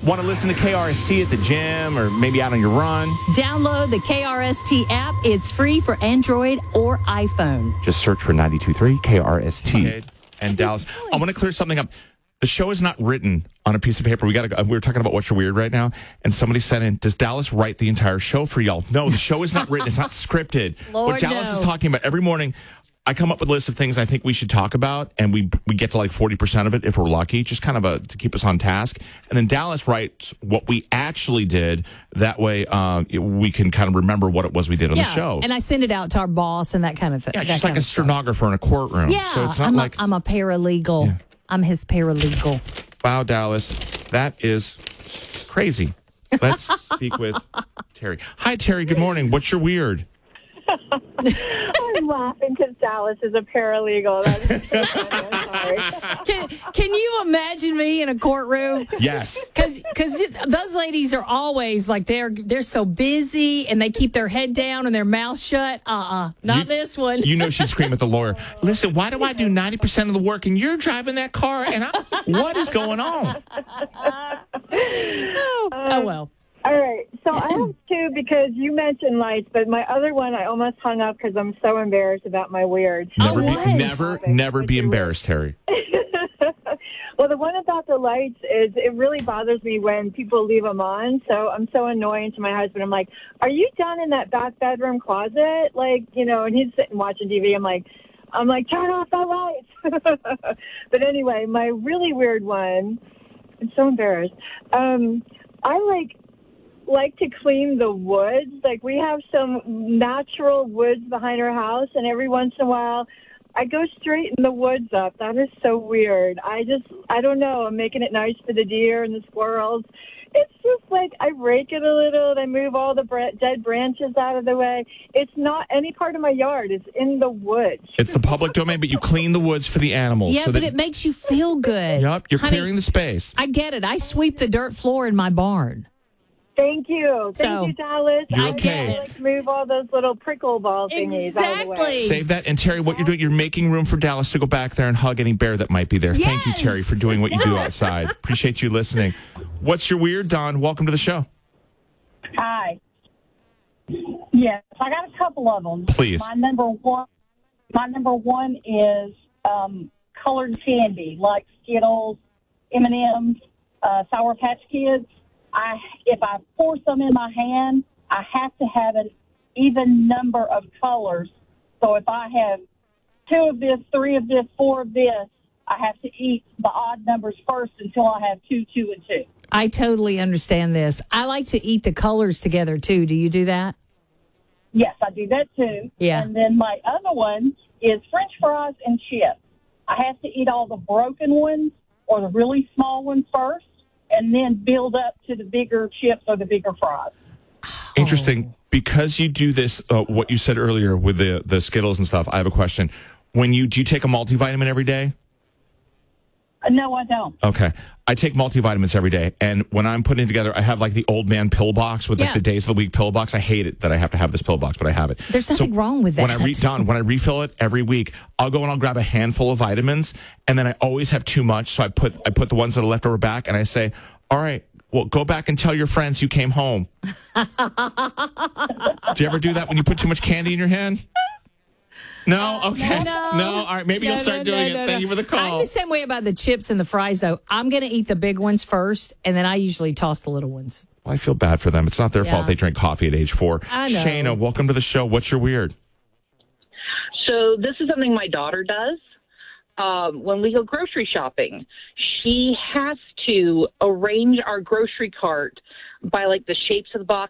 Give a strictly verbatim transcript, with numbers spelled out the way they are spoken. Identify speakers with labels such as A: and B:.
A: Want to listen to K R S T at the gym or maybe out on your run?
B: Download the K R S T app. It's free for Android or iPhone.
A: Just search for ninety-two point three K R S T. And Dallas, I want to clear something up. The show is not written on a piece of paper. We got to. We were talking about What's Your Weird right now, and somebody sent in, does Dallas write the entire show for y'all? No, the show is not written. It's not scripted.
B: Lord,
A: what Dallas
B: no.
A: is talking about every morning, I come up with a list of things I think we should talk about, and we we get to like forty percent of it if we're lucky, just kind of a, to keep us on task. And then Dallas writes what we actually did. That way uh, we can kind of remember what it was we did on
B: yeah,
A: the show.
B: And I send it out to our boss and that kind of thing.
A: Yeah, just like a stenographer in a courtroom.
B: Yeah,
A: so it's not
B: I'm,
A: like,
B: a, I'm a paralegal. Yeah. I'm his paralegal.
A: Wow, Dallas, that is crazy. Let's speak with Terry. Hi, Terry. Good morning. What's your weird?
C: I'm laughing because Dallas is a paralegal. That is so funny. I'm sorry.
B: Can, can you imagine me in a courtroom?
A: Yes.
B: Because those ladies are always like they're they're so busy and they keep their head down and their mouth shut. Uh-uh. Not
A: You-
B: this one.
A: You know she'd scream at the lawyer, listen, why do I do ninety percent of the work and you're driving that car? And I, what is going on?
B: oh, oh, well.
C: All right. So I have two because you mentioned lights, but my other one I almost hung up because I'm so embarrassed about my weird.
A: Never
B: Oh,
A: be,
B: what?
A: never, never be embarrassed, Terry.
C: Well, the one about the lights is it really bothers me when people leave them on. So I'm so annoying to my husband. I'm like, are you down in that back bedroom closet? Like, you know, and he's sitting watching T V. I'm like, I'm like, turn off the lights. But anyway, my really weird one, I'm so embarrassed. Um, I like like to clean the woods. Like we have some natural woods behind our house, and every once in a while I go straighten the woods up. That is so weird. I just, I don't know. I'm making it nice for the deer and the squirrels. It's just like I rake it a little and I move all the bra- dead branches out of the way. It's not any part of my yard. It's in the woods.
A: It's the public domain, but you clean the woods for the animals.
B: Yeah,
A: so
B: but
A: that,
B: it makes you feel good.
A: Yep, you're
B: Honey,
A: clearing the space.
B: I get it. I sweep the dirt floor in my barn.
C: Thank you. Thank
B: So,
C: you, Dallas.
A: You're
C: I
A: okay.
C: get, like, move all those little prickle ball thingies out of the way.
B: Exactly.
A: Save that. And Terry, what you're doing, you're making room for Dallas to go back there and hug any bear that might be there. Thank you,
B: Yes.
A: Terry, for doing what you do outside. Appreciate you listening. What's your weird, Don? Welcome to the show.
D: Hi. Yes, I got a couple of them.
A: Please.
D: My number one, my number one is um, colored candy like Skittles, M and M's, uh, Sour Patch Kids. I if I pour some in my hand, I have to have an even number of colors. So if I have two of this, three of this, four of this, I have to eat the odd numbers first until I have two, two, and two.
B: I totally understand this. I like to eat the colors together, too. Do you do that?
D: Yes, I do that too.
B: Yeah.
D: And then my other one is French fries and chips. I have to eat all the broken ones or the really small ones first, and then build up to the bigger chips or the bigger fries.
A: Interesting. Because you do this, uh, what you said earlier with the, the Skittles and stuff, I have a question. When you do you take a multivitamin every day?
D: Uh, no, I don't.
A: Okay. I take multivitamins every day, and when I'm putting together, I have like the old man pill box with like
B: Yeah.
A: the days of the week pill box. I hate it that I have to have this pill box, but I have it.
B: There's nothing wrong with
A: When I
B: that.
A: re- Don, when I refill it every week, I'll go and I'll grab a handful of vitamins, and then I always have too much, so I put I put the ones that are left over back, and I say, all right, well, go back and tell your friends you came home. Do you ever do that when you put too much candy in your hand? No? Okay.
B: No.
A: No? All right. Maybe
B: No,
A: you'll start
B: no,
A: doing
B: no,
A: it.
B: no,
A: Thank
B: no.
A: you for the
B: I'm
A: call.
B: the same way about the chips and the fries, though. I'm going to eat the big ones first, and then I usually toss the little ones.
A: Well, I feel bad for them. It's not their
B: Yeah.
A: fault they drank coffee at age four.
B: I know.
A: Shayna, welcome to the show. What's your weird?
E: So this is something my daughter does. Um, when we go grocery shopping, she has to arrange our grocery cart by like the shapes of the box